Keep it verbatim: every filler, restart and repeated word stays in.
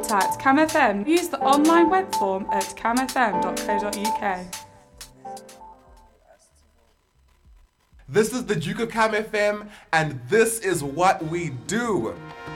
contact Cam F M, use the online web form at cam f m dot co dot u k. This is the Duke of Cam F M, and this is what we do.